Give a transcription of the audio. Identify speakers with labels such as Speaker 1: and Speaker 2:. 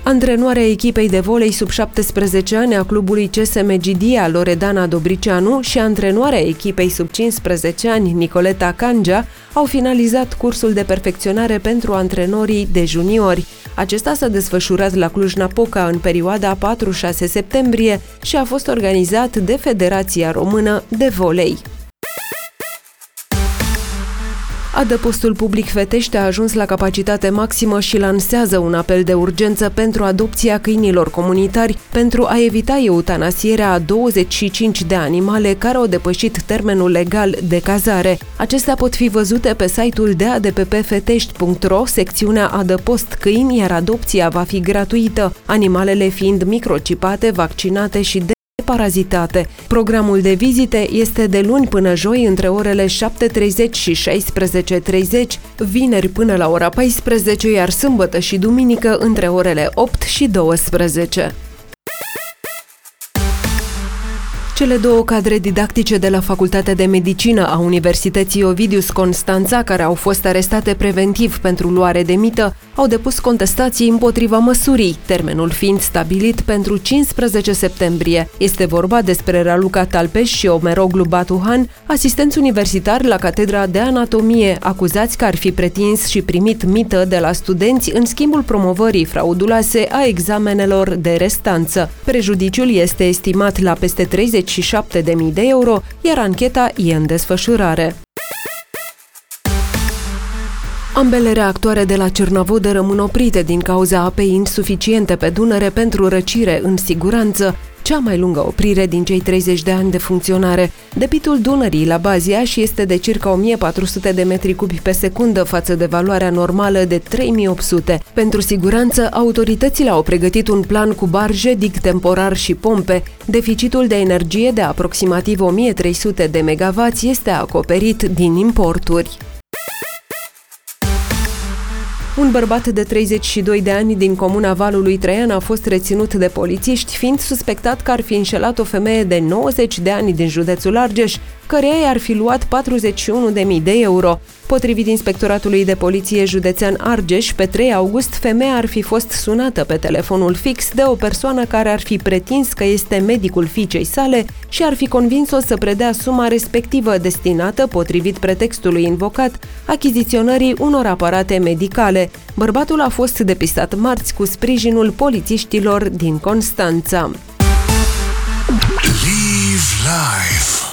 Speaker 1: Antrenoarea echipei de volei sub 17 ani a clubului CSM Gidia, Loredana Dobricianu, și antrenoarea echipei sub 15 ani, Nicoleta Cangea, au finalizat cursul de perfecționare pentru antrenorii de juniori. Acesta s-a desfășurat la Cluj-Napoca în perioada 4-6 septembrie și a fost organizat de Federația Română de Volei. Adăpostul public Fetește a ajuns la capacitate maximă și lansează un apel de urgență pentru adopția câinilor comunitari pentru a evita eutanasierea a 25 de animale care au depășit termenul legal de cazare. Acestea pot fi văzute pe site-ul de adppfetești.ro, secțiunea Adăpost câini, iar adopția va fi gratuită, animalele fiind microcipate, vaccinate și parazitate. Programul de vizite este de luni până joi între orele 7:30 și 16:30, vineri până la ora 14, iar sâmbătă și duminică între orele 8 și 12. Cele două cadre didactice de la Facultatea de Medicină a Universității Ovidius Constanța, care au fost arestate preventiv pentru luare de mită, au depus contestații împotriva măsurii, termenul fiind stabilit pentru 15 septembrie. Este vorba despre Raluca Talpeș și Omeroglu Batuhan, asistenți universitari la Catedra de Anatomie, acuzați că ar fi pretins și primit mită de la studenți în schimbul promovării frauduloase a examenelor de restanță. Prejudiciul este estimat la peste 37.000 de euro, iar ancheta e în desfășurare. Ambele reactoare de la Cernavodă rămân oprite din cauza apei insuficiente pe Dunăre pentru răcire în siguranță, cea mai lungă oprire din cei 30 de ani de funcționare. Debitul Dunării la Baziaș este de circa 1400 de metri cubi pe secundă față de valoarea normală de 3800. Pentru siguranță, autoritățile au pregătit un plan cu barje, dig temporar și pompe. Deficitul de energie de aproximativ 1300 de megawatts este acoperit din importuri. Un bărbat de 32 de ani din comuna Valului Traian a fost reținut de polițiști, fiind suspectat că ar fi înșelat o femeie de 90 de ani din județul Argeș, căreia i-ar fi luat 41.000 de euro. Potrivit Inspectoratului de Poliție Județean Argeș, pe 3 august, femeia ar fi fost sunată pe telefonul fix de o persoană care ar fi pretins că este medicul fiicei sale și ar fi convins-o să predea suma respectivă destinată, potrivit pretextului invocat, achiziționării unor aparate medicale. Bărbatul a fost depistat marți cu sprijinul polițiștilor din Constanța.
Speaker 2: Live life.